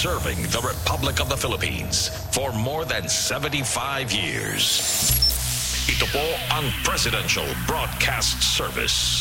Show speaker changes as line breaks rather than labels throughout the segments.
serving the Republic of the Philippines for more than 75 years. Ito po ang Presidential Broadcast Service.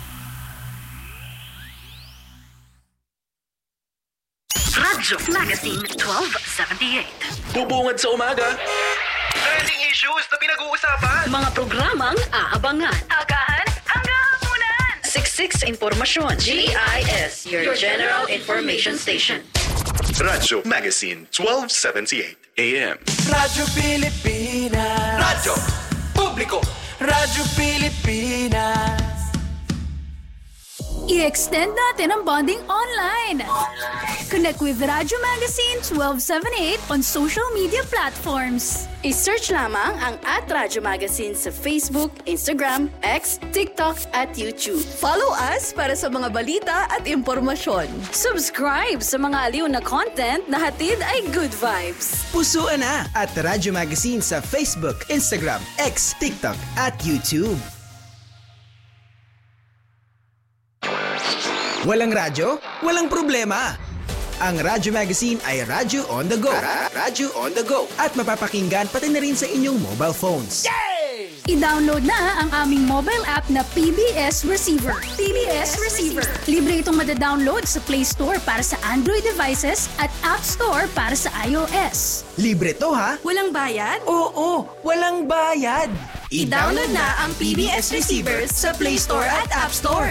Radyo Magazine 1278.
Bubungad sa umaga. Trending issues na pinag-uusapan.
Mga programang aabangan. Agahan hanggang hapunan. Siksik sa impormasyon. GIS, your General Information Station.
Radyo Magazine 1278 AM.
Radyo Pilipinas.
Radyo Publiko.
Radyo Pilipinas.
I-extend natin ang bonding online. Connect with Radyo Magazine 1278 on social media platforms.
I-search lamang ang @Radyo Magazine sa Facebook, Instagram, X, TikTok at YouTube.
Follow us para sa mga balita at impormasyon.
Subscribe sa mga aliw na content na hatid ay good vibes.
Pusuan na at Radyo Magazine sa Facebook, Instagram, X, TikTok at YouTube. Walang radyo? Walang problema! Ang Radyo Magazine ay Radyo on the go. Radyo on the go. At mapapakinggan pati na rin sa inyong mobile phones.
Yay! I-download na ang aming mobile app na PBS Receiver. PBS Receiver. Libre itong madadownload sa Play Store para sa Android devices at App Store para sa iOS.
Libre to ha?
Walang bayad?
Oo, walang bayad.
I-download na ang PBS Receiver sa Play Store at App Store.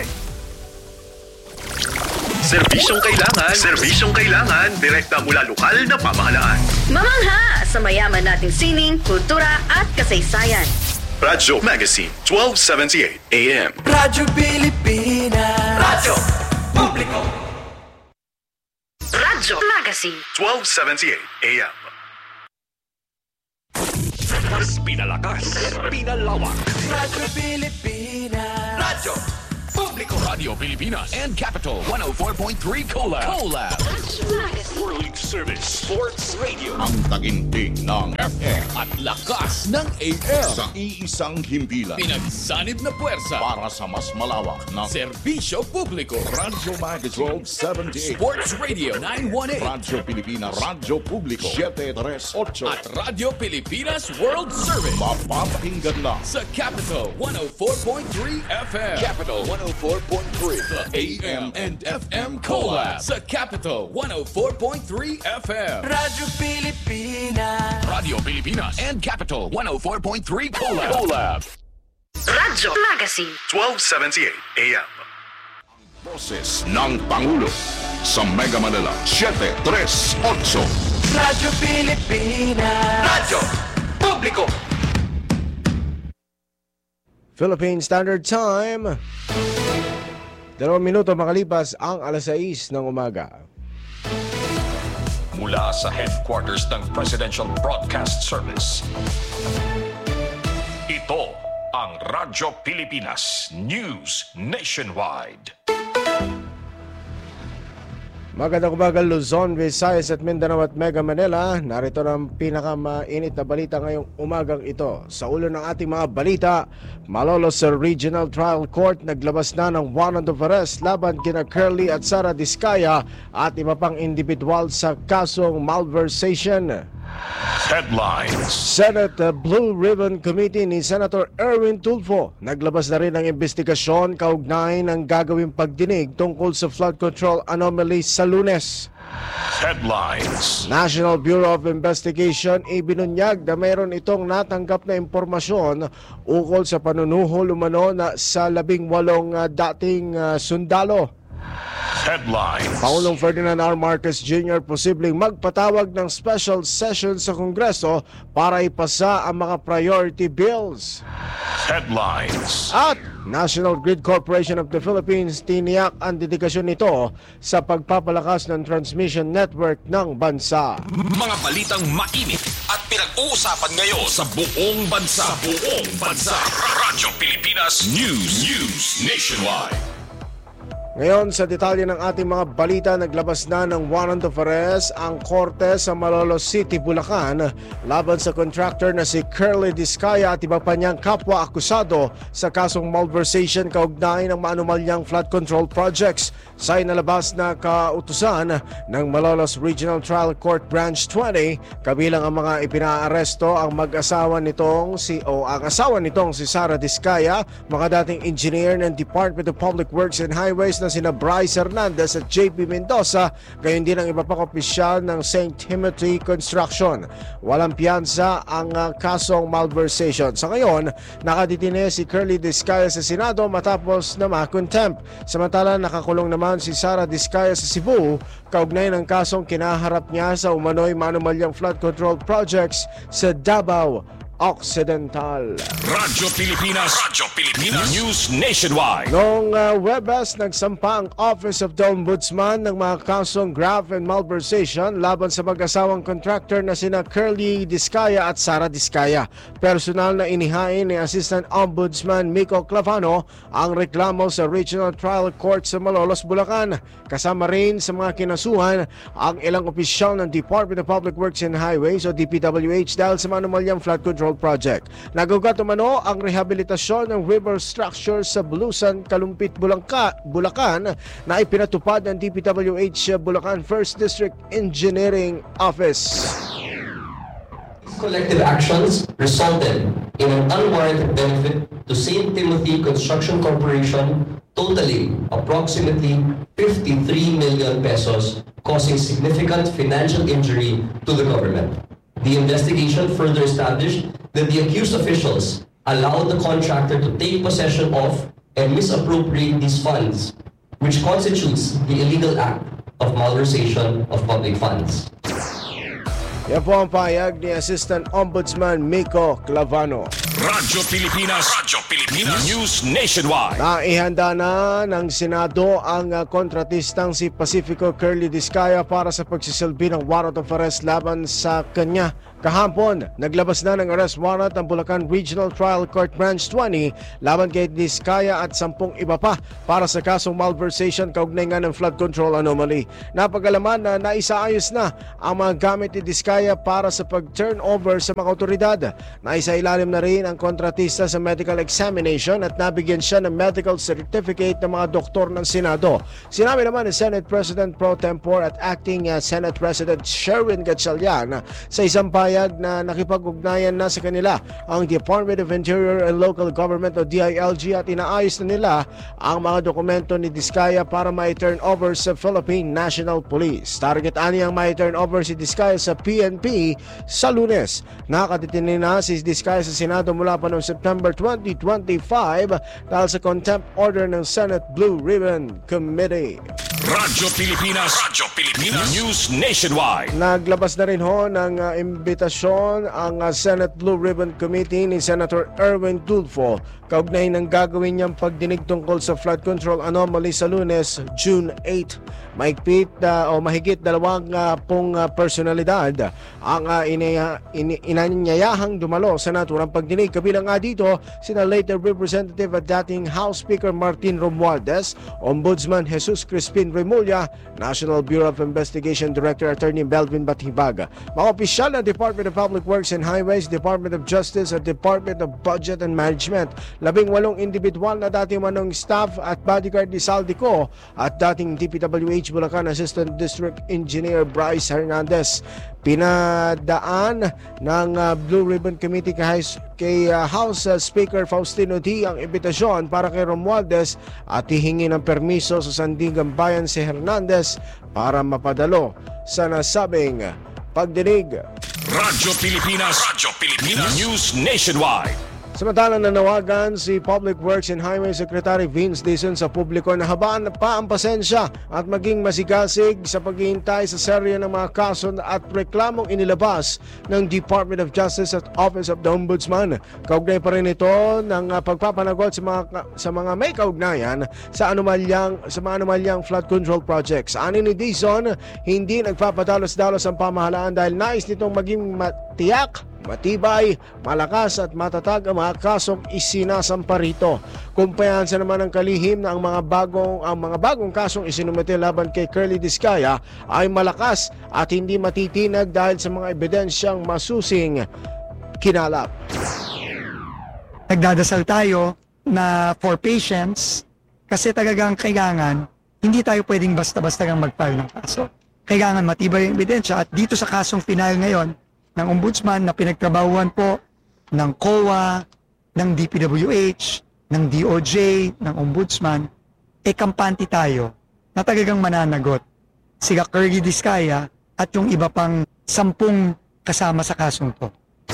Serbisyong kailangan, direkta mula lokal na pamahalaan.
Mamangha sa mayaman nating sining, kultura at kasaysayan.
Radyo Magazine 1278 AM.
Radyo Pilipinas.
Radyo Publiko.
Radyo Magazine
1278 AM.
Mas pinalakas, pinalawak.
Radyo Pilipinas.
Radyo Publiko.
Radio Pilipinas and Capital 104.3 Collab. World Service Sports Radio.
Ang taginting ng FM
At lakas ng AM.
sa iisang himpilan
Pinagsanib na puwersa.
para sa mas malawak na
Serbisyo Publiko.
Radyo Magazine 1278,
Sports Radio 918.
Radyo Pilipinas, Radyo Publiko 738.
At Radio Pilipinas World Service.
Mapapakinggan na
Sa Capital 104.3 FM. Capital 104.3. The AM and FM Collab. Sa Capital 104.3 FM.
Radyo Pilipinas.
Radio Pilipinas and Capital 104.3 Collab.
Radyo Magazine
1278 AM.
boses ng Pangulo sa Mega Manila 738.
Radyo Pilipinas.
Radyo Publiko.
Philippine Standard Time. 2 minuto makalipas ang alas 6 ng umaga.
Mula sa headquarters ng Presidential Broadcast Service. Ito ang Radyo Pilipinas News Nationwide.
Magandang umaga Luzon, Visayas at Mindanao at Mega Manila. Narito ang pinakamainit na balita ngayong umagang ito. Sa ulo ng ating mga balita, Malolos Regional Trial Court naglabas na ng warrant of arrest laban kina Curly at Sara Diskaya at iba pang individual sa kasong malversation.
Headlines.
Senate Blue Ribbon Committee ni Senator Erwin Tulfo naglabas na rin ng investigasyon kaugnay ng gagawing pagdinig tungkol sa flood control anomaly sa Lunes.
Headlines.
National Bureau of Investigation ibinunyag na mayroon itong natanggap na impormasyon ukol sa panunuhol umano na sa 18 dating sundalo.
Headlines.
Pangulong Ferdinand R. Marcos Jr. posibleng magpatawag ng special session sa Kongreso para ipasa ang mga priority bills.
Headlines.
At National Grid Corporation of the Philippines tiniyak ang dedikasyon nito sa pagpapalakas ng transmission network ng bansa.
Mga balitang mainit at pinag-uusapan ngayon sa buong bansa. Radyo Pilipinas News Nationwide.
Ngayon sa detalye ng ating mga balita, naglabas na ng warrant of arrest ang korte sa Malolos City, Bulacan laban sa contractor na si Curly Discaya at iba pa niyang kapwa akusado sa kasong malversation kaugnay ng maanumalyang flood control projects. Sa inalabas na kautusan ng Malolos Regional Trial Court Branch 20, kabilang ang mga ipinaaresto ang mag-asawa nitong si Sara Discaya, mga dating engineer ng Department of Public Works and Highways na sina Bryce Hernandez at JP Mendoza, gayon din ang iba pang opisyal ng St. Timothy Construction. Walang piyansa ang kasong malversation. Sa ngayon, nakadetine si Curly Discaya sa Senado matapos na ma-contempt. Samantala, nakakulong naman si Sara Discaya sa Cebu kaugnay ng kasong kinaharap niya sa umano'y maanumalyang flood control projects sa Davao Occidental.
Radyo Pilipinas News Nationwide.
Noong Webes, nagsampa ang Office of the Ombudsman ng mga kasong graft and malversation laban sa mag-asawang contractor na sina Curly Discaya at Sara Discaya. Personal na inihain ni Assistant Ombudsman Miko Clavano ang reklamo sa Regional Trial Court sa Malolos, Bulacan. Kasama rin sa mga kinasuhan ang ilang opisyal ng Department of Public Works and Highways o DPWH dahil sa maanumalyang flood control project. Nagugat umano ang rehabilitasyon ng river structure sa Bulusan, Kalumpit, Bulacan na ipinatupad ng DPWH Bulacan 1st District Engineering Office.
Collective actions resulted in an unwarranted benefit to St. Timothy Construction Corporation totaling approximately 53 million pesos, causing significant financial injury to the government. The investigation further established that the accused officials allowed the contractor to take possession of and misappropriate these funds, which constitutes the illegal act of malversation of public funds.
Yan po ang pahayag ni Assistant Ombudsman Miko Clavano.
Radyo Pilipinas News Nationwide.
Naihanda na ng Senado ang kontratistang si Pacifico Curly Discaya para sa pagsisilbi ng warrant of arrest laban sa kanya. Kahapon, naglabas na ng arrest warrant ang Bulacan Regional Trial Court Branch 20 laban kay Discaya at 10 iba pa para sa kasong malversation kaugnay nga ng flood control anomaly. Napag-alaman na naisaayos na ang mga gamit ni Discaya para sa pag-turnover sa mga otoridad. Naisailalim na rin ang kontratista sa medical examination at nabigyan siya ng medical certificate ng mga doktor ng Senado. Sinabi naman ni Senate President Pro Tempore at Acting Senate President Sherwin Gatchalian sa isang pahayag na nakipag-ugnayan na sa kanila ang Department of Interior and Local Government o DILG at inaayos na nila ang mga dokumento ni Discaya para ma-turn over sa Philippine National Police. Target ani ang ma-turn over si Discaya sa PNP sa Lunes. Nakadetine na si Discaya sa Senado mula pa noong September 2025 dahil sa contempt order ng Senate Blue Ribbon Committee.
Radyo Pilipinas News Nationwide.
Naglabas na rin ho ng imbitasyon ang Senate Blue Ribbon Committee ni Senator Erwin Tulfo kaugnay ng gagawin niyang pagdinig tungkol sa flood control anomaly sa Lunes, June 8. Mahigit 20 personalidad ang inanyayahang dumalo sa naturang pagdinig. Kabilang nga dito sina later Representative at dating House Speaker Martin Romualdez, Ombudsman Jesus Crispin Remulla, National Bureau of Investigation Director Attorney Belvin Bathibaga, mga opisyal ng Department of Public Works and Highways, Department of Justice at Department of Budget and Management, 18 individual na dating manong staff at bodyguard ni Saldico at dating DPWH Bulacan Assistant District Engineer Bryce Hernandez. Pinadaan ng Blue Ribbon Committee kay House Speaker Faustino D ang imbitasyon para kay Romualdez at hihingi ng permiso sa Sandigan Bayan si Hernandez para mapadalo sa nasabing pagdinig.
Radyo Pilipinas News Nationwide.
Samantalang nanawagan si Public Works and Highways Secretary Vince Dizon sa publiko na habaan pa ang pasensya at maging masigasig sa paghihintay sa serye ng mga kaso at reklamong inilabas ng Department of Justice at Office of the Ombudsman. Kaugnay pa rin ito ng pagpapanagot sa mga may kaugnayan sa anomalyang flood control projects. Ani ni Dizon, hindi nagpapadalos-dalos ang pamahalaan dahil nais nitong maging matiyak matibay, malakas at matatag ang mga kasong isinasampa rito. Kumpiyansa naman ng kalihim na ang mga bagong kasong isinumite laban kay Curly Discaya ay malakas at hindi matitinag dahil sa mga ebidensyang masusing kinalap.
Nagdadasal tayo na for patients kasi talagang kailangan hindi tayo pwedeng basta-basta lang mag-file ng kaso. Kailangan matibay yung ebidensya at dito sa kasong final ngayon ng Ombudsman na pinagtrabahuan po ng COA, ng DPWH, ng DOJ, ng Ombudsman, kampante tayo na talagang mananagot. Sila Curly Discaya at yung iba pang 10 kasama sa kasong to.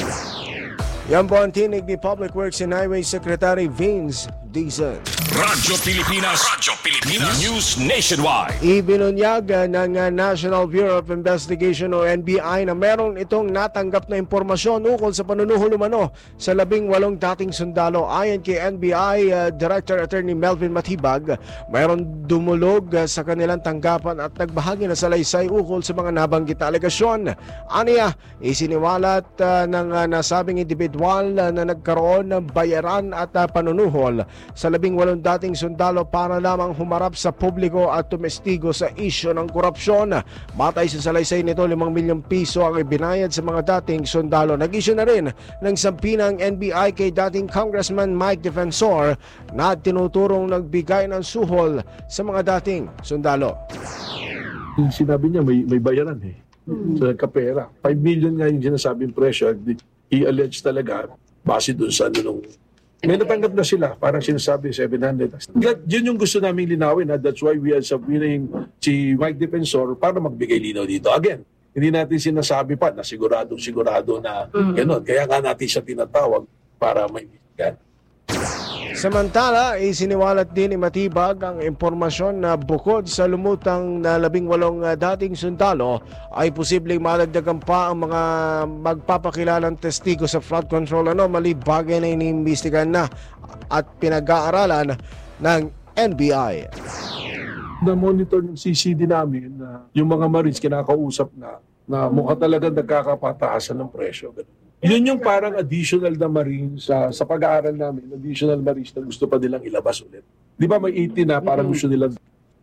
Yan po ang tinig ni Public Works and Highway Secretary Vince Dizon.
Radyo Pilipinas News Nationwide.
Ibinunyag ng National Bureau of Investigation o NBI na meron itong natanggap na impormasyon ukol sa panunuhol umano sa 18 dating sundalo. Ayon kay NBI Director Attorney Melvin Matibag, meron dumulog sa kanilang tanggapan at nagbahagi na salaysay ukol sa mga nabanggit na alegasyon. Aniya, isiniwalat ng nasabing individual na nagkaroon ng bayaran at panunuhol sa 18 dating sundalo para lamang humarap sa publiko at tumestigo sa isyu ng korupsyon. Batay sa salaysay nito, 5 milyong piso ang ibinayad sa mga dating sundalo. Nag-isyu na rin ng sampinang NBI kay dating Congressman Mike Defensor na tinuturong nagbigay ng suhol sa mga dating sundalo.
Sinabi niya may bayaran sa kapera. 5 million nga yung sinasabing presyo. I-allege talaga base doon sa nung may natanggap na sila, parang sinasabi 700. Yun yung gusto namin linawin. That's why we are subpoenaing si Mike Defensor para magbigay linaw dito. Again, hindi natin sinasabi pa na sigurado na gano'n. Kaya nga natin siya tinatawag para may bigyan.
Samantala, isiniwalat din ni Matibag ang impormasyon na bukod sa lumutang na 18 dating sundalo ay posibleng madagdagan pa ang mga magpapakilalang testigo sa flood control anomaly, bagay na iniimbestigahan na at pinag-aaralan ng NBI.
Na-monitor ng CCD namin na yung mga Marines kinakausap na mukha talaga nagkakapataasan ng presyo. Yun yung parang additional na Marines sa pag-aaral namin, additional Marines na gusto pa nilang ilabas ulit. Di ba may 18 na parang gusto nilang...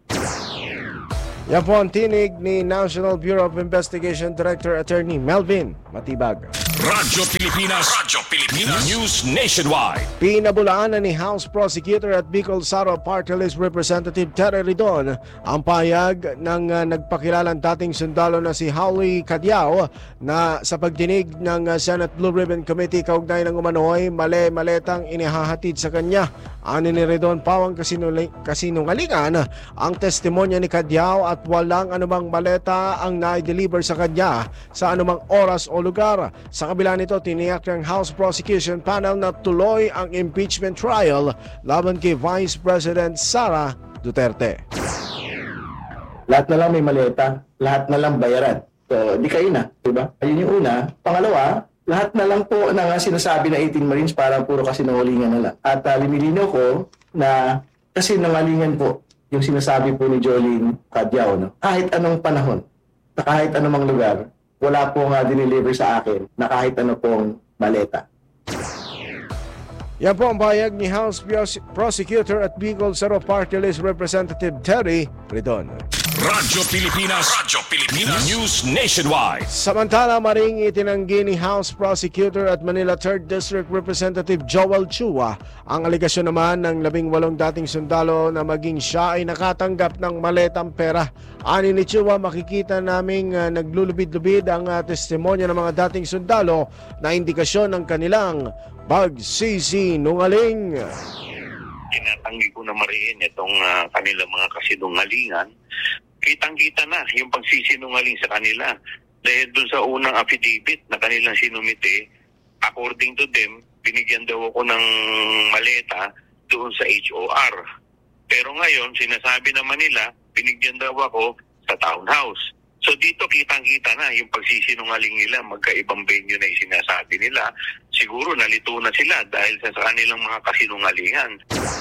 Yan po ang tinig ni National Bureau of Investigation Director Attorney Melvin Matibag.
Radyo Pilipinas News Nationwide.
Pinabulaanan ni House Prosecutor at Bicol Saro Party List Representative Terry Ridon ang payag ng nagpakilalang dating sundalo na si Howley Cadiao na sa pagdinig ng Senate Blue Ribbon Committee kaugnay ng umano'y maletang inihahatid sa kanya. Ani ni Ridon, pawang kasinungalingan ang testimonya ni Cadiao at walang anumang maleta ang na-deliver sa kanya sa anumang oras o lugar. Sa kabila nito, tiniyak ng House Prosecution Panel na tuloy ang impeachment trial laban kay Vice President Sara Duterte.
Lahat na lang may maleta, lahat na lang bayaran. So, di kayo na, diba? Ayun yung una. Pangalawa, lahat na lang po na sinasabi na 18 Marines para puro kasinungalingan na lang. At linilinaw ko na kasinungalingan po yung sinasabi po ni Jolene Cadiao, no? Kahit anong panahon, sa kahit anumang lugar, wala pong dineliver sa akin na kahit ano pong maleta.
Yan po ang pahayag ni House Prosecutor at Bicol Saro Party List Representative Terry Ridon.
Radyo Pilipinas News Nationwide.
Samantala, maring itinanggi ni House Prosecutor at Manila 3rd District Representative Joel Chua ang aligasyon naman ng 18 dating sundalo na maging siya ay nakatanggap ng maletang pera. Ani ni Chua, makikita naming naglulubid-lubid ang testimonya ng mga dating sundalo na indikasyon ng kanilang pagsisinungaling.
Tinatanggi ko na mariin itong kanilang mga kasinungalingan. Kitang-kita na yung pagsisinungaling sa kanila. Dahil dun sa unang affidavit na kanilang sinumite, according to them, binigyan daw ako ng maleta doon sa HOR. Pero ngayon, sinasabi naman nila, binigyan daw ako sa townhouse. So dito kitang-kita na yung pagsisinungaling nila, magkaibang venue na yung sinasabi nila. Siguro nalito na sila dahil sa kanilang mga kasinungalingan.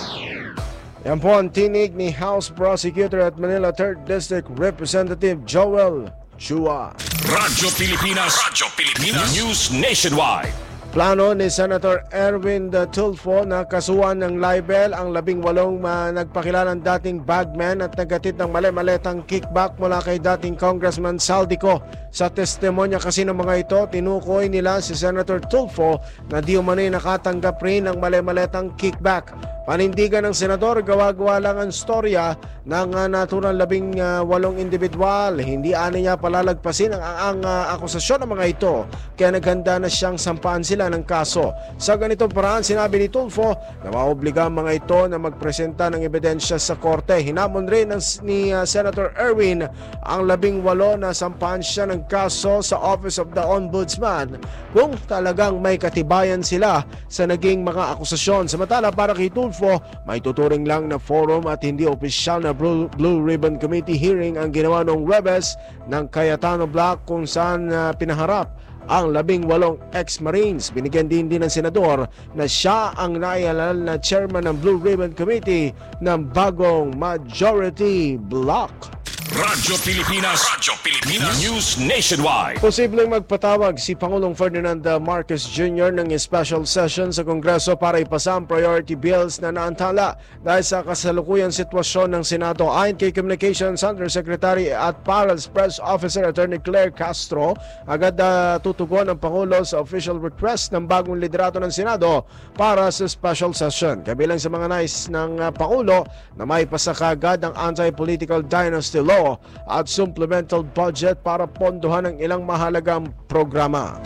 Yan po ang tinig ni House Prosecutor at Manila 3rd District Representative Joel Chua.
Radyo Pilipinas News Nationwide.
Plano ni Senator Erwin Tulfo na kasuhan ng libel ang 18 nagpakilalang dating bagman at naghatid ng mali-maletang kickback mula kay dating Congressman Saldico. Sa testimonya kasi ng mga ito, tinukoy nila si Senator Tulfo na di umano'y nakatanggap rin ng mali-maletang kickback. Panindigan ng senador, gawa-gawa lang ang storya ng naturang 18 individual. Hindi ani niya palalagpasin ang akusasyon ng mga ito, kaya naghanda na siyang sampaan sila ng kaso. Sa ganitong paraan, sinabi ni Tulfo na maobliga ang mga ito na magpresenta ng ebidensya sa korte. Hinamon rin ni Senator Erwin ang 18 na sampaan siya ng kaso sa Office of the Ombudsman kung talagang may katibayan sila sa naging mga akusasyon. Samantala, para kay Tulfo, may tuturing lang na forum at hindi opisyal na Blue Ribbon Committee hearing ang ginawa noong Webes ng Cayetano Block kung saan pinaharap ang 18 ex-Marines. Binigyan din ng senador na siya ang naialal na chairman ng Blue Ribbon Committee ng bagong Majority Block.
Radyo Pilipinas News Nationwide.
Posibleng magpatawag si Pangulong Ferdinand Marcos Jr. ng special session sa Kongreso para ipasa ang priority bills na naantala dahil sa kasalukuyang sitwasyon ng Senado. Ayon kay Communications Undersecretary at Parals Press Officer Attorney Claire Castro, agad tutugon ang Pangulo sa official request ng bagong liderato ng Senado para sa special session. Kabilang sa mga nais ng Pangulo na maipasa kaagad ang Anti-Political Dynasty Law at supplemental budget para pondohan ang ilang mahalagang programa.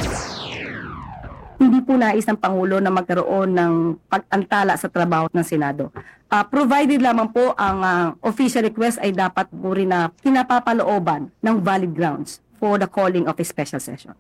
Hindi po nais ng Pangulo na magkaroon ng pag-antala sa trabaho ng Senado. Provided lamang po ang official request ay dapat po rin na pinapapalooban ng valid grounds for the calling of a special session.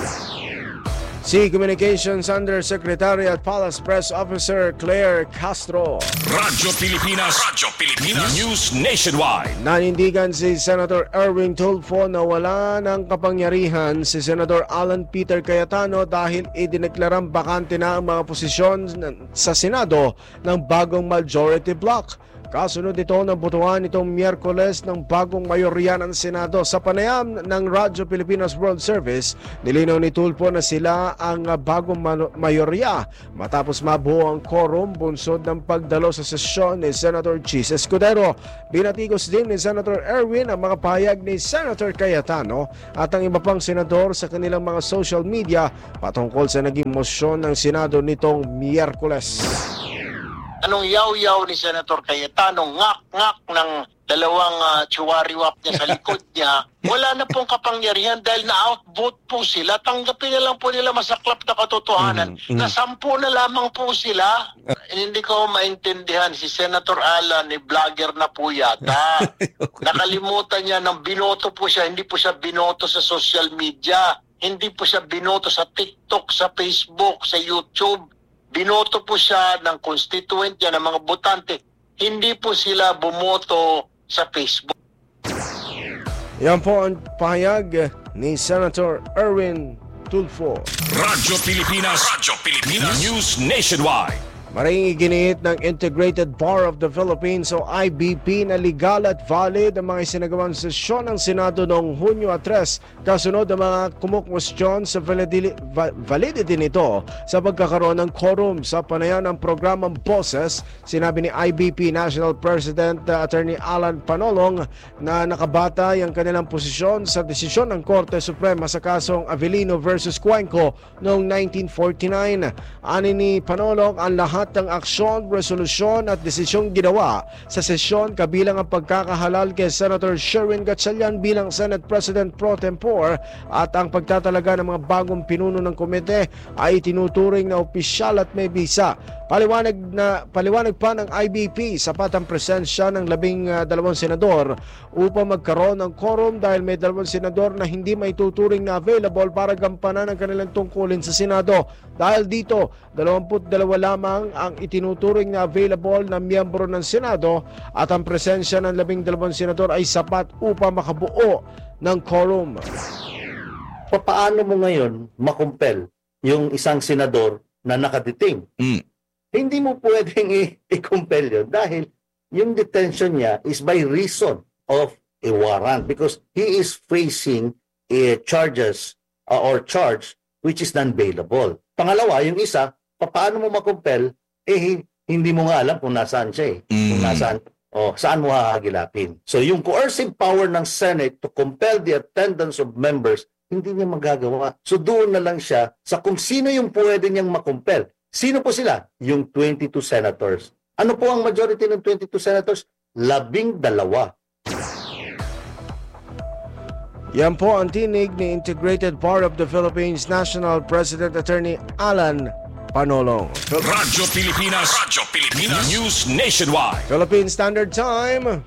Si Communications Undersecretary at Palace Press Officer Claire Castro.
Radyo Pilipinas News Nationwide.
Nanindigan si Senator Erwin Tulfo na wala ng kapangyarihan si Senator Alan Peter Cayetano dahil idineklarang bakante na ang mga posisyon sa Senado ng bagong Majority Block. Kasunod ito ng botohan nitong Miyerkules ng bagong mayorya ng Senado. Sa panayam ng Radyo Pilipinas World Service, nilinaw ni Tulfo na sila ang bagong mayorya matapos mabuo ang quorum bunsod ng pagdalo sa sesyon ni Senator Chis Escudero. Binatikos din ni Senator Erwin ang mga pahayag ni Senator Cayetano at ang iba pang senador sa kanilang mga social media patungkol sa naging mosyon ng Senado nitong Miyerkules.
Anong yaw-yaw ni Senator Cayetano, ngak-ngak ng dalawang chiwariwap niya sa likod niya, wala na pong kapangyarihan dahil na-outvote po sila. Tanggapin na lang po nila masaklap na katotohanan. Na 10 na lamang po sila. Hindi ko maintindihan si Senator Alan, vlogger na po yata. Nakalimutan niya ng binoto po siya, hindi po siya binoto sa social media. Hindi po siya binoto sa TikTok, sa Facebook, sa YouTube. Binoto po siya ng constituent niya, ng mga botante. Hindi po sila bumoto sa Facebook.
Yan po ang pahayag ni Senator Erwin Tulfo.
Radyo Pilipinas News Nationwide.
Maring iginiit ng Integrated Bar of the Philippines o IBP na legal at valid ang mga isinagawang sesyon ng Senado noong Hunyo 3 kasunod ang mga kumukwestiyon sa validity nito sa pagkakaroon ng quorum. Sa panayam ng programang Boses, sinabi ni IBP National President Attorney Alan Panolong na nakabatay ang kanilang posisyon sa desisyon ng Korte Suprema sa kasong Avellino versus Cuenco noong 1949. Ani ni Panolong, ang lahat ng aksyon, resolusyon at desisyong ginawa sa sesyon kabilang ang pagkakahalal kay Senator Sherwin Gatchalian bilang Senate President Pro Tempore at ang pagtatalaga ng mga bagong pinuno ng komite ay tinuturing na opisyal at may bisa. Paliwanag pa ng IBP, sapat ang presensya ng 12 senador upang magkaroon ng quorum dahil may 2 senador na hindi may tuturing na available para gampanan ang kanilang tungkulin sa Senado. Dahil dito, 22 lamang ang itinuturing na available na miyembro ng Senado at ang presensya ng 12 senador ay sapat upang makabuo ng quorum.
Paano mo ngayon makumpel yung isang senador na nakadetain? Hindi mo pwedeng i-compel yun dahil yung detention niya is by reason of a warrant because he is facing charges or charge which is non-bailable. Pangalawa, yung isa, paano mo makumpel, hindi mo nga alam kung nasaan siya kung nasaan, saan mo hahagilapin. So yung coercive power ng Senate to compel the attendance of members, hindi niya magagawa. So doon na lang siya sa kung sino yung pwede niyang makumpel. Sino po sila? Yung 22 senators. Ano po ang majority ng 22 senators? 12.
Yan po ang tinig ni Integrated Bar of the Philippines National President Attorney Alan Panolong.
Radyo Pilipinas News Nationwide.
Philippine Standard Time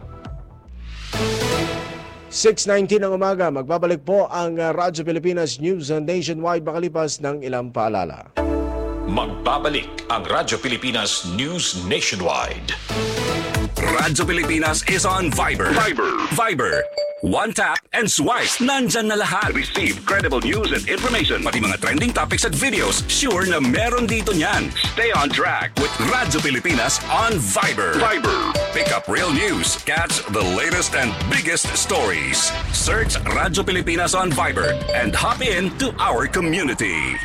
6:19 ng umaga. Magbabalik po ang Radyo Pilipinas News Nationwide makalipas ng ilang paalala.
Magbabalik ang Radyo Pilipinas News Nationwide. Radyo Pilipinas is on Viber. Viber. One tap and swipe. Nandyan na lahat. Receive credible news and information. Pati mga trending topics at videos. Sure na meron dito niyan. Stay on track with Radyo Pilipinas on Viber. Pick up real news. Catch the latest and biggest stories. Search Radyo Pilipinas on Viber and hop in to our community.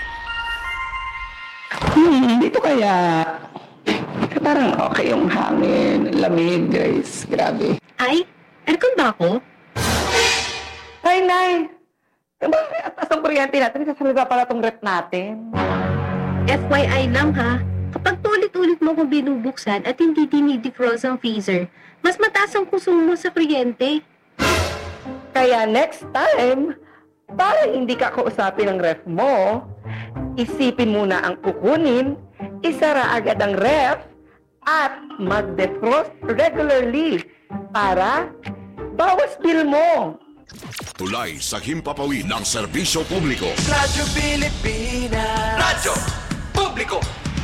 Dito kaya parang okay yung hangin, lamig, guys. Grabe.
Ay, aircon ba ako?
Ay, Nay! Bakit atas ang kuryente natin? Sasalga pala itong rep natin.
FYI lang ha, kapag ulit-ulit mo kung binubuksan at hindi dinidefrost ang freezer, mas mataas ang kusumo sa kuryente.
Kaya next time, para hindi ka kausapin ng ref mo, isipin muna ang kukunin, isara agad ang ref, at mag-defrost regularly para bawas bill mo.
Tulay sa himpapawid ng serbisyo publiko.
Radyo Pilipinas.
Radyo Publiko.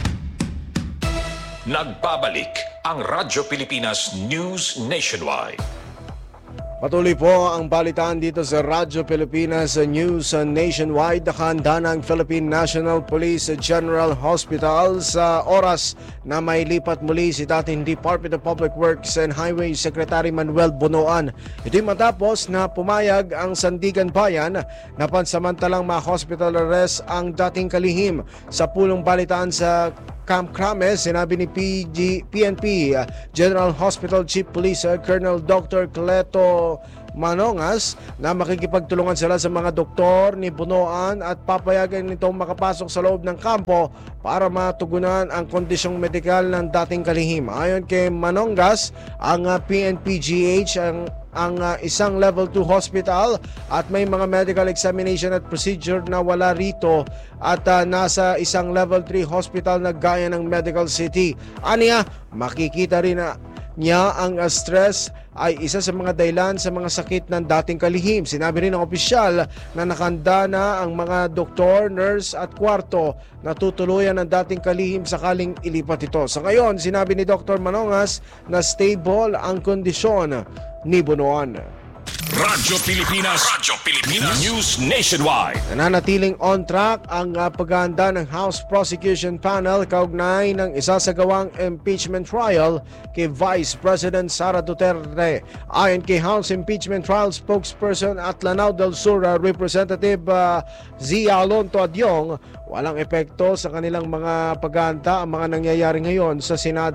Nagbabalik ang Radyo Pilipinas News Nationwide.
Patuloy po ang balitaan dito sa Radyo Pilipinas News Nationwide. Nakahanda ng Philippine National Police General Hospital sa oras na may lipat muli si dating Department of Public Works and Highways Secretary Manuel Bunoan. Ito'y matapos na pumayag ang Sandigan Bayan na pansamantalang ma-hospital arrest ang dating kalihim. Sa pulong balitaan sa Camp Krames, sinabi ni PNP General Hospital Chief Police Colonel Dr. Cleto Manongas na makikipagtulungan sila sa mga doktor ni Bunoan at papayagan nitong makapasok sa loob ng kampo para matugunan ang kondisyong medikal ng dating kalihim. Ayon kay Manongas, ang PNPGH ang isang level 2 hospital at may mga medical examination at procedure na wala rito at nasa isang level 3 hospital na gaya ng Medical City. Aniya, makikita rin niya ang stress ay isa sa mga dahilan sa mga sakit ng dating kalihim. Sinabi rin ng opisyal na nakahanda na ang mga doktor, nurse at kwarto na tutuluyan ng dating kalihim sakaling ilipat ito. Sa ngayon, sinabi ni Dr. Manongas na stable ang kondisyon ni Bunoan.
Radyo Pilipinas News Nationwide.
Nananatiling on track ang paghahanda ng House Prosecution Panel kaugnay ng isasagawang impeachment trial kay Vice President Sara Duterte. Ayon kay House Impeachment Trial spokesperson at Lanao del Sur Representative Zia Alonto Adyong, walang epekto sa kanilang mga paghahanda ang mga nangyayari ngayon sa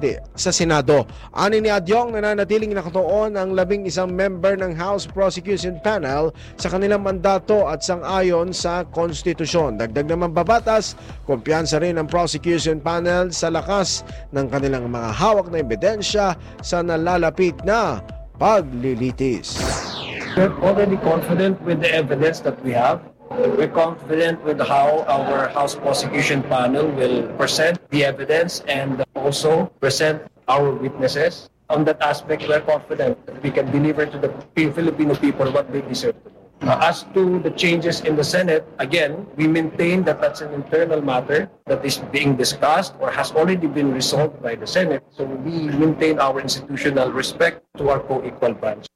Senado. Ani ni Adyong, nananatiling nakatuon ang 11 member ng House Prosecution Panel sa kanilang mandato at sang-ayon sa konstitusyon. Dagdag naman babatas, kumpiyansa rin ang Prosecution Panel sa lakas ng kanilang mga hawak na ebidensya sa nalalapit na paglilitis.
We're already confident with the evidence that we have. We're confident with how our House Prosecution Panel will present the evidence and also present our witnesses. On that aspect, we're confident that we can deliver to the Filipino people what they deserve to know. As to the changes in the Senate, again, we maintain that that's an internal matter that is being discussed or has already been resolved by the Senate. So we maintain our institutional respect to our co-equal branch.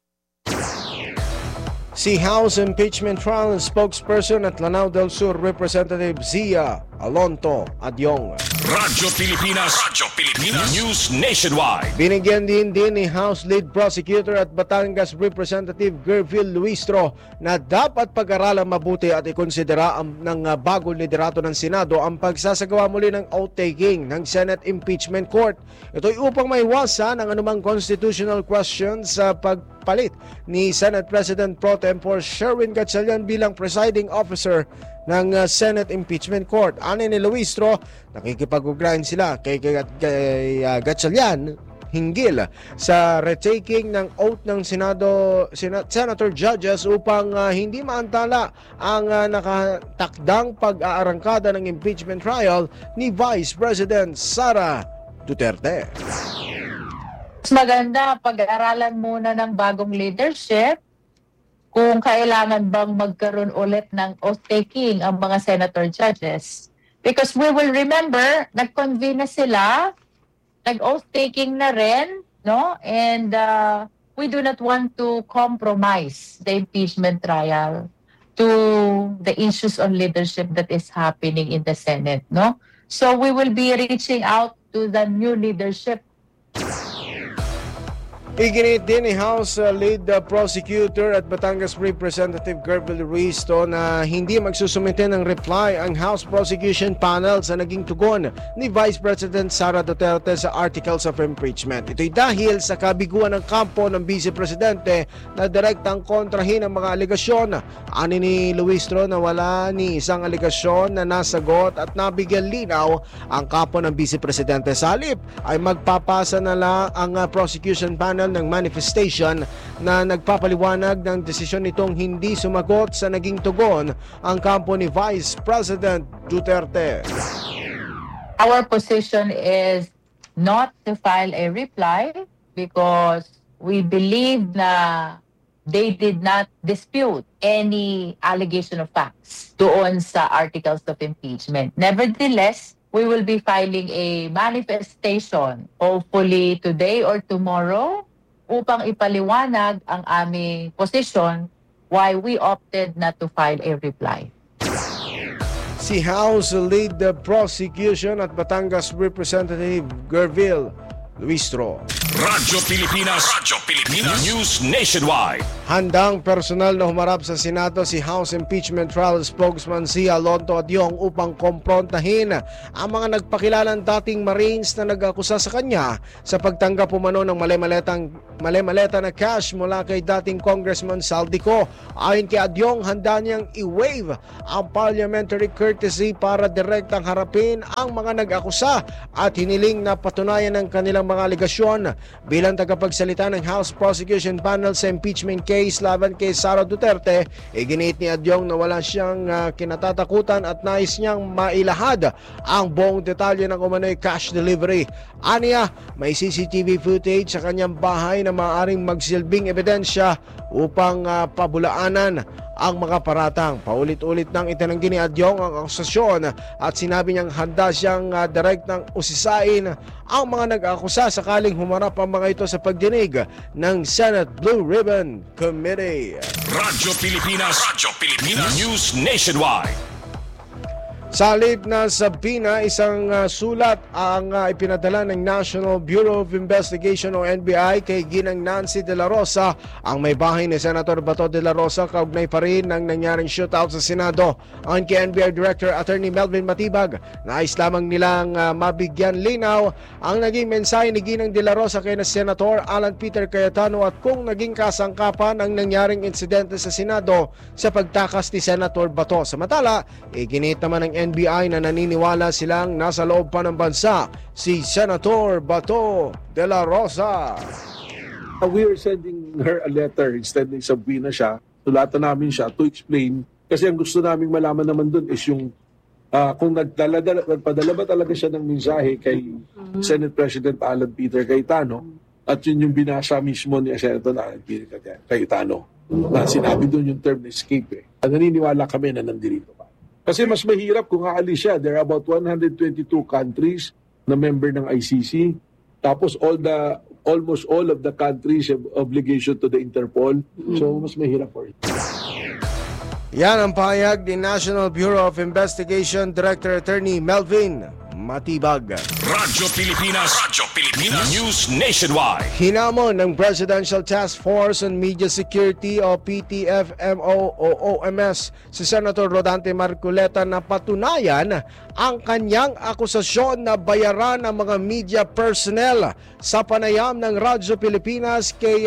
Si House Impeachment Trial spokesperson at Lanao del Sur Representative Zia Alonto Adyong.
Radyo Pilipinas News Nationwide.
Binigyan din ni House Lead Prosecutor at Batangas Representative Gerville Luistro na dapat pag-aralan mabuti at ikonsidera ng bagong liderato ng Senado ang pagsasagawa muli ng oath-taking ng Senate Impeachment Court. Ito'y upang maiwasan ang anumang constitutional questions sa pagpalit ni Senate President Pro Tempore Sherwin Gatchalian bilang presiding officer ng Senate Impeachment Court. Ani ni Luistro, nakikipag-ugnayan sila kay Gatchalian hinggil sa retaking ng oath ng Senator Judges upang hindi maantala ang nakatakdang pag-aarangkada ng impeachment trial ni Vice President Sara Duterte.
Mas maganda pag-aaralan muna ng bagong leadership kung kailangan bang magkaroon ulit ng oath-taking ang mga senator judges. Because we will remember, nag-convene na sila, nag-oath-taking na rin, no? And we do not want to compromise the impeachment trial to the issues on leadership that is happening in the Senate, no? So we will be reaching out to the new leadership.
Iginit din ni House Lead Prosecutor at Batangas Representative Gerville Luistro na hindi magsusumite ng reply ang House Prosecution Panel sa naging tugon ni Vice President Sara Duterte sa Articles of Impeachment. Ito'y dahil sa kabiguan ng kampo ng Vice Presidente na direktang kontrahin ang mga aligasyon. Ani ni Luistro na wala ni isang aligasyon na nasagot at nabigyan linaw ang kampo ng Vice Presidente. Sa halip ay magpapasa na lang ang Prosecution Panel ng manifestation na nagpapaliwanag ng desisyon nitong hindi sumagot sa naging tugon ang kampo ni Vice President Duterte.
Our position is not to file a reply because we believe na they did not dispute any allegation of facts doon sa articles of impeachment. Nevertheless, we will be filing a manifestation hopefully today or tomorrow upang ipaliwanag ang aming posisyon why we opted not to file a reply.
Si House Lead Prosecution at Batangas Representative Gerville Luistro.
Radyo Pilipinas News Nationwide.
Handang personal na humarap sa Senado si House Impeachment Trial Spokesman si Alonto Adyong upang komprontahin ang mga nagpakilalang dating Marines na nag-akusa sa kanya sa pagtanggap umano ng mali-maleta na cash mula kay dating Congressman Saldico. Ayon kay Adyong, handa niyang i-waive ang parliamentary courtesy para direktang harapin ang mga nag-akusa at hiniling na patunayan ng kanilang mga aligasyon. Bilang tagapagsalita ng House Prosecution Panel sa impeachment case laban kay Sara Duterte, iginit ni Adyong na wala siyang kinatatakutan at nais niyang mailahad ang buong detalye ng umano'y cash delivery. Aniya, may CCTV footage sa kanyang bahay na maaaring magsilbing ebidensya upang pabulaanan ang mga paratang. Paulit-ulit nang itinanggi ni Adyong ang akusasyon at sinabi niyang handa siyang direktang usisain ang mga nag-akusa sakaling humarap ang mga ito sa pagdinig ng Senate Blue Ribbon Committee.
Radyo Pilipinas News Nationwide.
Sa halip na sabina, isang sulat ang ipinadala ng National Bureau of Investigation o NBI kay Ginang Nancy De La Rosa, ang may bahay ni Senator Bato De La Rosa, kaugnay pa rin ng nangyaring shootout sa Senado. Ayon kay NBI Director Attorney Melvin Matibag, nais lamang nilang mabigyan linaw ang naging mensahe ni Ginang De La Rosa kay na Senator Alan Peter Cayetano at kung naging kasangkapan ang nangyaring insidente sa Senado sa pagtakas ni Senator Bato. Samantala, iginit naman ng NBI na naniniwala silang nasa loob pa ng bansa si Senator Bato De La Rosa.
We are sending her a letter instead na sabihin na siya. Tulatan namin siya to explain kasi ang gusto namin malaman naman dun is yung kung nagpadala ba talaga siya ng mensahe kay Senate President Alan Peter Cayetano at yun yung binasa mismo ni Senator Alan Peter Cayetano na sinabi dun yung term na escape eh. Naniniwala kami na nandito pa. Kasi mas mahirap kung aalis siya. There are about 122 countries na member ng ICC. Tapos almost all of the countries have obligation to the Interpol. So mas mahirap for it.
Yan ang pahayag ni National Bureau of Investigation Director Attorney Melvin Matibag.
Radyo Pilipinas News Nationwide.
Hinamon ng Presidential Task Force on Media Security o PTFMO o OMS si Senator Rodante Marcoleta na patunayan ang kanyang akusasyon na bayaran ang mga media personnel sa panayam ng Radyo Pilipinas kay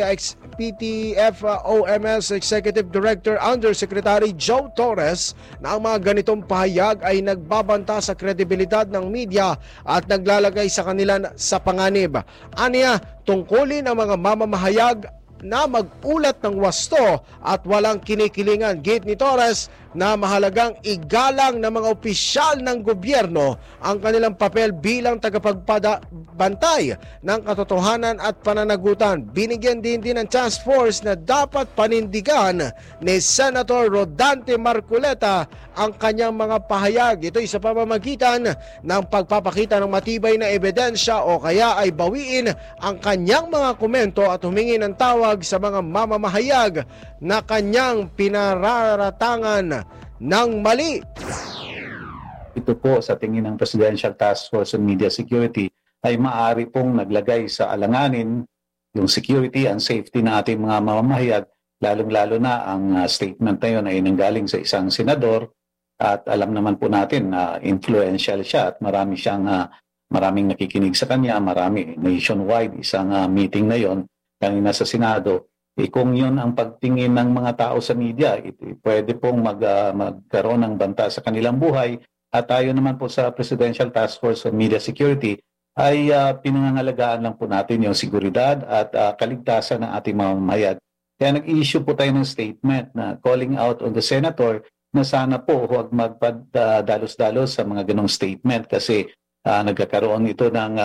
PTFOMS Executive Director Undersecretary Joe Torres na ang mga ganitong pahayag ay nagbabanta sa kredibilidad ng media at naglalagay sa kanila sa panganib. Aniya, tungkulin ang mga mamamahayag na mag-ulat ng wasto at walang kinikilingan. Gate ni Torres na mahalagang igalang ng mga opisyal ng gobyerno ang kanilang papel bilang tagapagbantay ng katotohanan at pananagutan. Binigyan din ng task force na dapat panindigan ni Senator Rodante Marcoleta ang kanyang mga pahayag. Ito'y sa pamamagitan ng pagpapakita ng matibay na ebidensya o kaya ay bawiin ang kanyang mga komento at humingi ng tawag sa mga mamamahayag na kanyang pinararatangan ng mali.
Ito po sa tingin ng Presidential Task Force on Media Security ay maaari pong naglagay sa alanganin yung security and safety ng ating mga mamamahayag, lalong-lalo na ang statement na yun ay nanggaling sa isang senador at alam naman po natin na influential siya at maraming nakikinig sa kanya, marami nationwide, isang meeting na yon kanina sa Senado. Kung yun ang pagtingin ng mga tao sa media, pwede pong magkaroon ng banta sa kanilang buhay. At tayo naman po sa Presidential Task Force on Media Security ay pinangangalagaan lang po natin yung seguridad at kaligtasan ng ating mamamahayag. Kaya nag-issue po tayo ng statement na calling out on the Senator na sana po huwag magpadalos-dalos sa mga ganong statement kasi nagkakaroon ito ng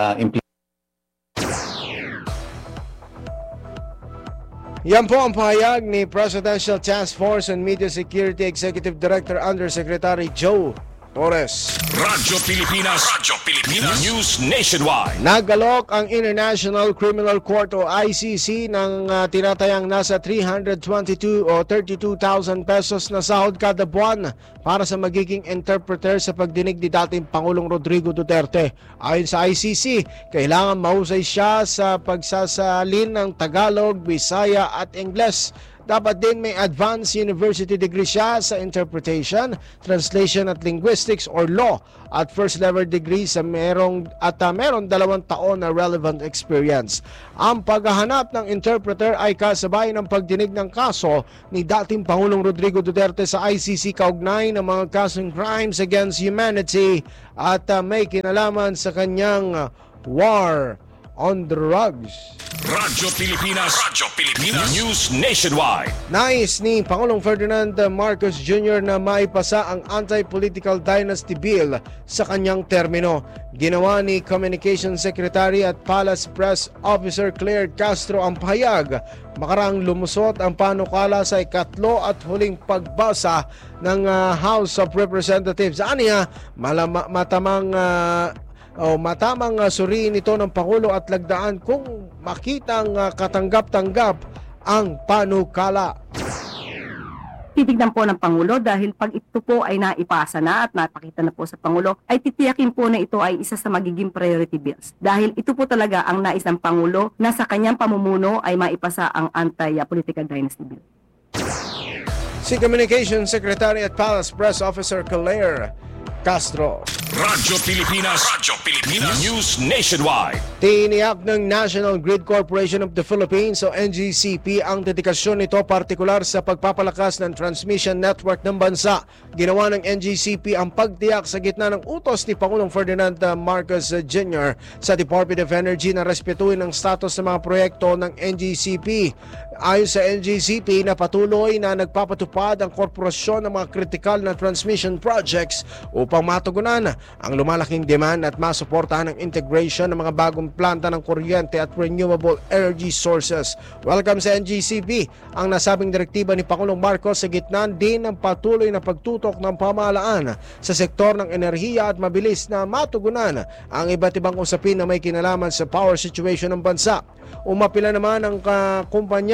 Yan po ang pahayag ni Presidential Task Force on Media Security Executive Director Undersecretary Joe Torres.
Radyo Pilipinas News Nationwide.
Nagalok ang International Criminal Court o ICC ng tinatayang nasa 322 o 32,000 pesos na sahod kada buwan para sa magiging interpreter sa pagdinig ni dating Pangulong Rodrigo Duterte. Ayon sa ICC, kailangan mahusay siya sa pagsasalin ng Tagalog, Bisaya at Ingles. Dapat din may advanced university degree siya sa interpretation, translation at linguistics or law at first level degree sa meron 2 taon na relevant experience. Ang paghahanap ng interpreter ay kasabay ng pagdinig ng kaso ni dating Pangulong Rodrigo Duterte sa ICC kaugnay ng mga kasong crimes against humanity at may kinalaman sa kanyang war on drugs.
Radyo Pilipinas News Nationwide.
Nais ni Pangulong Ferdinand Marcos Jr. na maipasa ang Anti-Political Dynasty Bill sa kanyang termino. Ginawa ni Communications Secretary at Palace Press Officer Claire Castro ang pahayag makarang lumusot ang panukala sa ikatlo at huling pagbasa ng House of Representatives. Aniya, matamang suriin ito ng Pangulo at lagdaan kung makitang katanggap-tanggap ang panukala.
Titignan po ng Pangulo dahil pag ito po ay naipasa na at napakita na po sa Pangulo, ay titiyakin po na ito ay isa sa magiging priority bills. Dahil ito po talaga ang nais ng Pangulo na sa kanyang pamumuno ay maipasa ang Anti-Political Dynasty Bill.
Si Communications Secretary at Palace Press Officer Claire Castro.
Radyo Pilipinas News Nationwide.
Tiniyak ng National Grid Corporation of the Philippines o NGCP ang dedikasyon nito partikular sa pagpapalakas ng transmission network ng bansa. Ginawa ng NGCP ang pagtiyak sa gitna ng utos ni Pangulong Ferdinand Marcos Jr. sa Department of Energy na respetuhin ang status ng mga proyekto ng NGCP. Ayon sa NGCP na patuloy na nagpapatupad ang korporasyon ng mga kritikal na transmission projects upang matugunan ang lumalaking demand at masuportahan ang integration ng mga bagong planta ng kuryente at renewable energy sources. Welcome sa NGCP ang nasabing direktiba ni Pangulong Marcos sa gitna din ng patuloy na pagtutok ng pamahalaan sa sektor ng enerhiya at mabilis na matugunan ang iba't ibang usapin na may kinalaman sa power situation ng bansa. Umapila naman ang kumpanya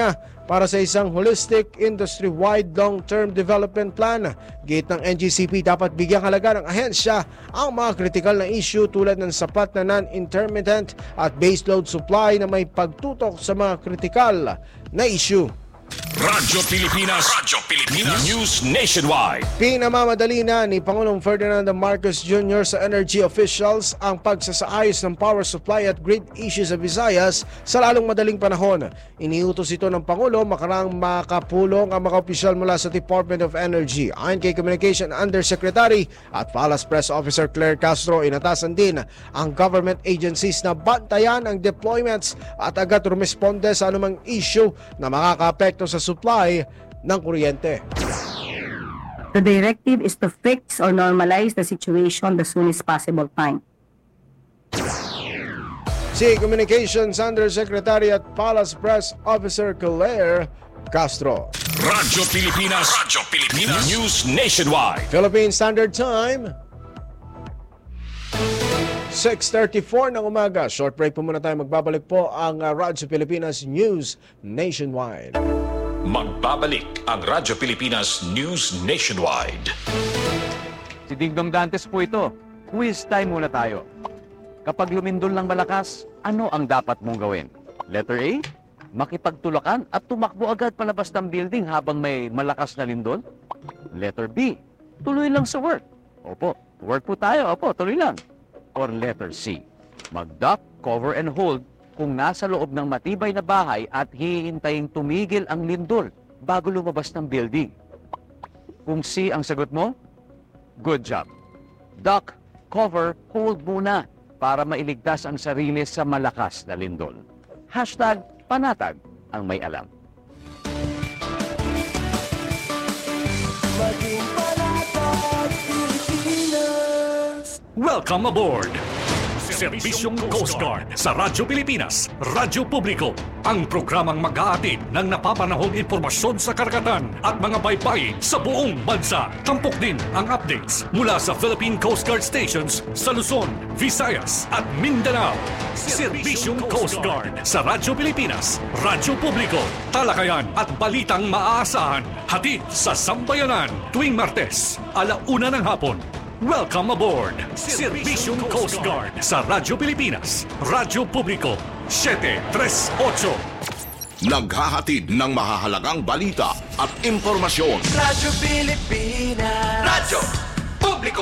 para sa isang holistic, industry-wide, long-term development plan. Gate ng NGCP, dapat bigyang halaga ng ahensya ang mga critical na issue tulad ng sapat na non-intermittent at baseload supply na may pagtutok sa mga critical na issue.
Radyo Pilipinas News Nationwide.
Pinamamadali na ni Pangulong Ferdinand Marcos Jr. sa energy officials ang pagsasaayos ng power supply at grid issues sa Visayas sa lalong madaling panahon. Iniutos ito ng Pangulo makarang makapulong ang mga opisyal mula sa Department of Energy. Ayon kay Communication Undersecretary at Palace Press Officer Claire Castro, inatasan din ang government agencies na bantayan ang deployments at agad rumisponde sa anumang issue na makakaapekto sa supply ng kuryente.
The directive is to fix or normalize the situation the soonest possible time.
Si Communications Undersecretary at Palace Press Officer Claire Castro.
Radyo Pilipinas News Nationwide.
Philippine Standard Time 6:34 ng umaga. Short break po muna tayo. Magbabalik po ang Radyo Pilipinas News Nationwide.
Magbabalik ang Radyo Pilipinas News Nationwide.
Si Dingdong Dantes po ito. Quiz time muna tayo. Kapag lumindol ng malakas, ano ang dapat mong gawin? Letter A, makipagtulakan at tumakbo agad palabas ng building habang may malakas na lindol. Letter B, tuloy lang sa work. Opo, work po tayo. Opo, tuloy lang. Or letter C, mag-duck, cover and hold kung nasa loob ng matibay na bahay at hihintayin tumigil ang lindol bago lumabas ng building. Kung C ang sagot mo, good job. Duck, cover, hold muna para mailigtas ang sarili sa malakas na lindol. Hashtag panatag ang may alam.
Welcome aboard! Serbisyong Coast Guard sa Radyo Pilipinas, Radyo Publiko, ang programang mag-aatid ng napapanahong impormasyon sa karagatan at mga baybay sa buong bansa. Tampok din ang updates mula sa Philippine Coast Guard stations sa Luzon, Visayas at Mindanao. Serbisyong Coast Guard sa Radyo Pilipinas, Radyo Publiko, talakayan at balitang maaasahan. Hatid sa Sambayanan tuwing Martes, 1:00 ng hapon. Welcome aboard! Serbisyong Coast Guard sa Radyo Pilipinas, Radyo Publiko, 738.
Naghahatid ng mahahalagang balita at impormasyon.
Radyo Pilipinas.
Radyo Publiko.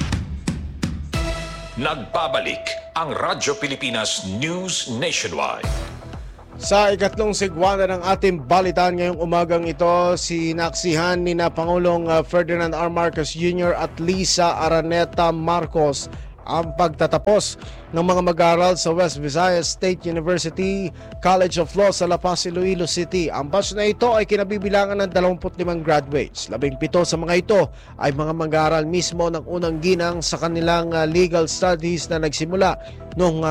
Nagbabalik ang Radyo Pilipinas News Nationwide.
Sa ikatlong segwanda ng ating balitaan ngayong umagang ito, sinaksihan ni na Pangulong Ferdinand R. Marcos Jr. at Lisa Araneta Marcos ang pagtatapos ng mga mag-aaral sa West Visayas State University College of Law sa La Paz, Iloilo City. Ang batch na ito ay kinabibilangan ng 25 graduates. 17 sa mga ito ay mga mag-aaral mismo ng unang ginang sa kanilang legal studies na nagsimula noong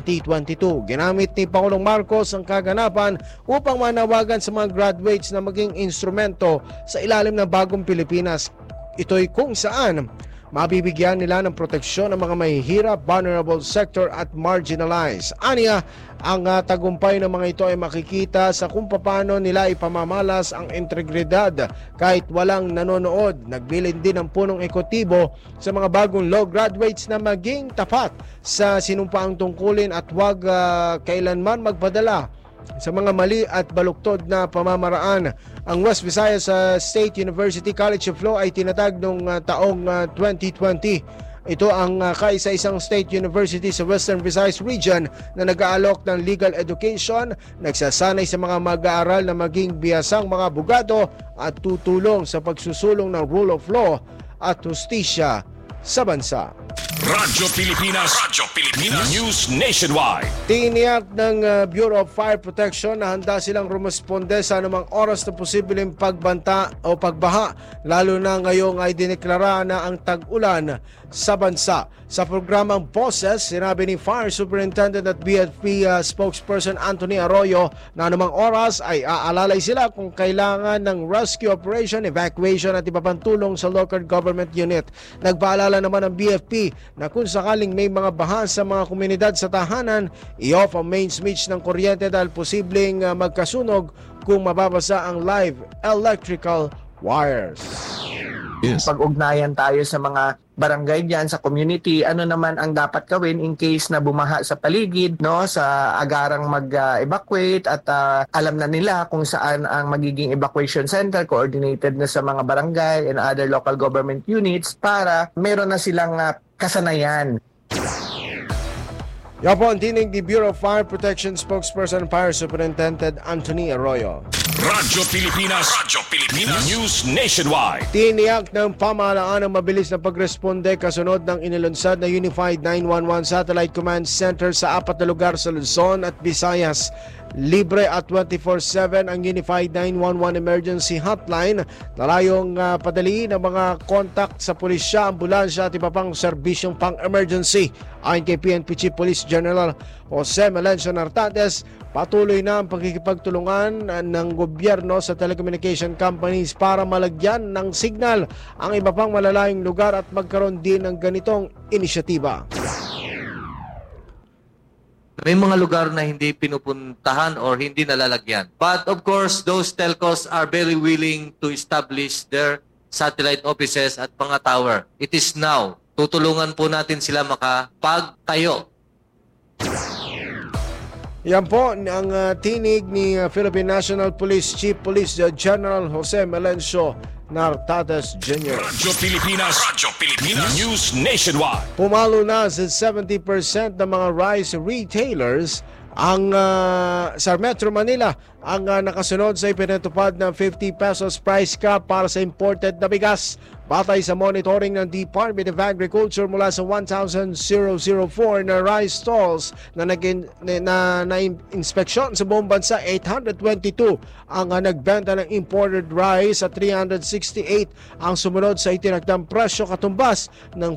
2022. Ginamit ni Pangulong Marcos ang kaganapan upang manawagan sa mga graduates na maging instrumento sa ilalim ng bagong Pilipinas. Ito'y kung saan mabibigyan nila ng proteksyon ang mga mahihirap, vulnerable sector at marginalized. Aniya, ang tagumpay ng mga ito ay makikita sa kung paano nila ipamamalas ang integridad kahit walang nanonood. Nagbilin din ang punong ekotibo sa mga bagong law graduates na maging tapat sa sinumpaang tungkulin at huwag kailanman magpadala sa mga mali at baluktod na pamamaraan. Ang West Visayas State University College of Law ay tinatag noong taong 2020. Ito ang kaisa-isang state university sa Western Visayas region na nag-aalok ng legal education, nagsasanay sa mga mag-aaral na maging bihasang mga abogado at tutulong sa pagsusulong ng rule of law at hustisya sa bansa.
Radyo Pilipinas News Nationwide.
Tiniyak ng Bureau of Fire Protection na handa silang rumisponde sa anumang oras na posibleng pagbanta o pagbaha, lalo na ngayong ay dineklara na ang tag-ulan sa bansa. Sa programang Boses, sinabi ni Fire Superintendent at BFP spokesperson Anthony Arroyo na anumang oras ay aalalay sila kung kailangan ng rescue operation, evacuation at iba pang tulong sa local government unit. Nagpaalala naman ang BFP na kung sakaling may mga baha sa mga komunidad sa tahanan, i-off ang main switch ng kuryente dahil posibleng magkasunog kung mababasa ang live electrical wires.
Pag-ugnayan tayo sa mga barangay diyan sa community, ano naman ang dapat gawin in case na bumaha sa paligid, no, sa agarang mag-evacuate at alam na nila kung saan ang magiging evacuation center, coordinated na sa mga barangay and other local government units para meron na silang kasanayan.
Yan po ang tinig ni Bureau of Fire Protection spokesperson Fire Superintendent Anthony Arroyo.
Radyo Pilipinas News Nationwide.
Tiniyak ng pamahalaan ang mabilis na pagresponde kasunod ng inilunsad na Unified 911 Satellite Command Center sa 4 na lugar sa Luzon at Visayas. Libre at 24/7 ang Unified 911 Emergency Hotline na layong padaliin ang mga contact sa pulisya, ambulansya at iba pang serbisyong pang-emergency. Ayon kay PNP Chief Police General Jose Melencio Nartates, patuloy na ang pagkikipagtulungan ng gobyerno sa telecommunication companies para malagyan ng signal ang iba pang malalayong lugar at magkaroon din ng ganitong inisyatiba.
May mga lugar na hindi pinupuntahan or hindi nalalagyan. But of course, those telcos are very willing to establish their satellite offices at mga tower. It is now. Tutulungan po natin sila makapagtayo.
Yan po ang tinig ni Philippine National Police Chief Police General Jose Melencio Nartates Jr.
Radyo Pilipinas News Nationwide.
Pumalo na sa 70% ng mga rice retailers ang sa Metro Manila ang nakasunod sa ipinatupad ng 50 pesos price cap para sa imported na bigas. Batay sa monitoring ng Department of Agriculture mula sa 1,004 na rice stalls na inspeksyon sa buong bansa, 822 ang nagbenta ng imported rice at 368 ang sumunod sa itinakdang presyo, katumbas ng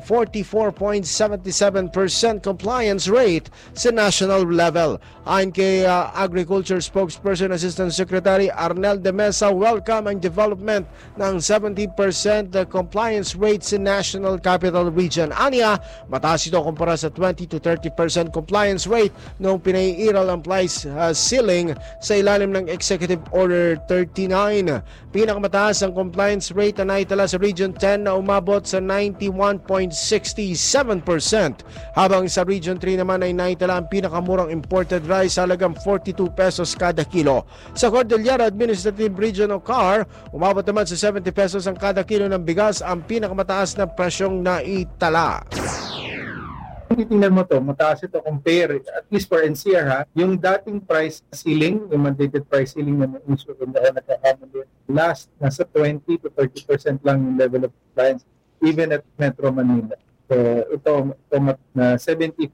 44.77% compliance rate sa national level. Ayon kay Agriculture Spokesperson Assistant Secretary Arnel de Mesa, welcome ang development ng 70% compliance rate sa National Capital Region. Aniya, mataas ito kumpara sa 20 to 30% compliance rate noong pinaiiral ang price ceiling sa ilalim ng Executive Order 39. Pinakamataas ang compliance rate na naitala sa Region 10 na umabot sa 91.67%, habang sa Region 3 naman ay naitala ang pinakamurang imported rice sa halagang 42 pesos kada kilo. Sa Cordillera Administrative Region o CAR, umabot naman sa 70 pesos ang kada kilo ng bigas, ang pinakamataas na presyong naitala.
Kung titingnan mo to, mataas ito compare, at least for NCR ha, yung dating price ceiling, yung mandated price ceiling na na-insure na nagkakamali, last nasa 20 to 30% lang yung level of compliance, even at Metro Manila. So ito na 70